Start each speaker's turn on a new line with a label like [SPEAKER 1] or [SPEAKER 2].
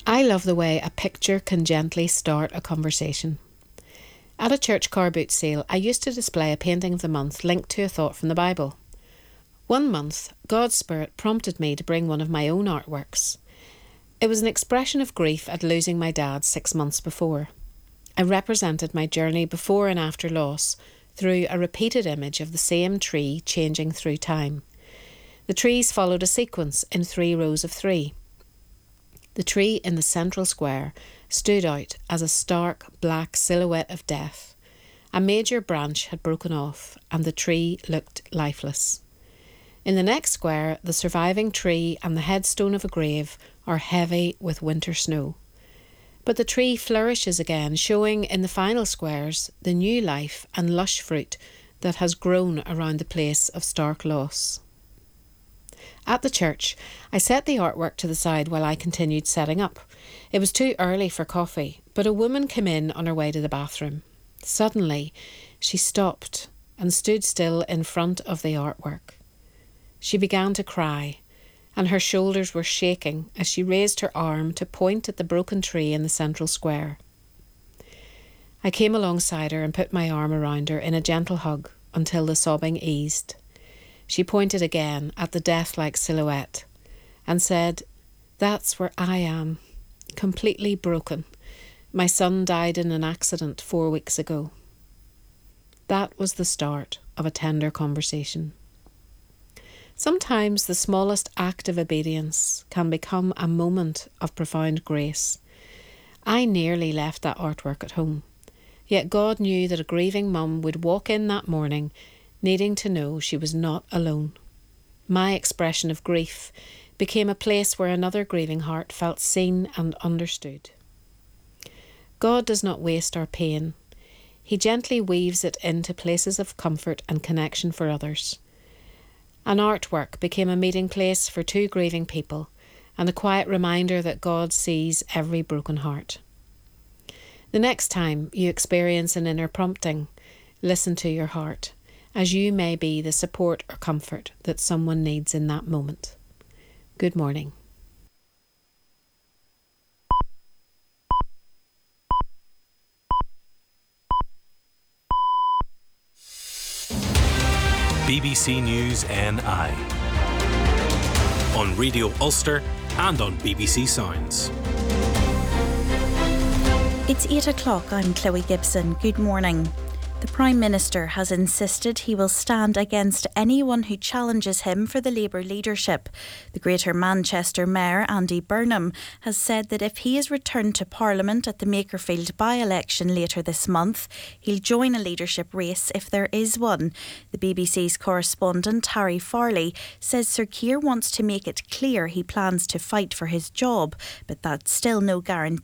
[SPEAKER 1] I love the way a picture can gently start a conversation. At a church car boot sale, I used to display a painting of the month linked to a thought from the Bible. One month, God's Spirit prompted me to bring one of my own artworks. It was an expression of grief at losing my dad 6 months before. I represented my journey before and after loss through a repeated image of the same tree changing through time. The trees followed a sequence in 3 rows of 3. The tree in the central square stood out as a stark black silhouette of death. A major branch had broken off and the tree looked lifeless. In the next square, the surviving tree and the headstone of a grave are heavy with winter snow. But the tree flourishes again, showing in the final squares the new life and lush fruit that has grown around the place of stark loss. At the church, I set the artwork to the side while I continued setting up. It was too early for coffee, but a woman came in on her way to the bathroom. Suddenly, she stopped and stood still in front of the artwork. She began to cry, and her shoulders were shaking as she raised her arm to point at the broken tree in the central square. I came alongside her and put my arm around her in a gentle hug until the sobbing eased. She pointed again at the death-like silhouette and said, "That's where I am, completely broken. My son died in an accident 4 weeks ago." That was the start of a tender conversation. Sometimes the smallest act of obedience can become a moment of profound grace. I nearly left that artwork at home, yet God knew that a grieving mum would walk in that morning needing to know she was not alone. My expression of grief became a place where another grieving heart felt seen and understood. God does not waste our pain. He gently weaves it into places of comfort and connection for others. An artwork became a meeting place for 2 grieving people and a quiet reminder that God sees every broken heart. The next time you experience an inner prompting, listen to your heart, as you may be the support or comfort that someone needs in that moment. Good morning.
[SPEAKER 2] BBC News NI on Radio Ulster and on BBC Sounds.
[SPEAKER 3] It's 8 o'clock. I'm Chloe Gibson. Good morning. The Prime Minister has insisted he will stand against anyone who challenges him for the Labour leadership. The Greater Manchester Mayor, Andy Burnham, has said that if he is returned to Parliament at the Makerfield by-election later this month, he'll join a leadership race if there is one. The BBC's correspondent, Harry Farley, says Sir Keir wants to make it clear he plans to fight for his job, but that's still no guarantee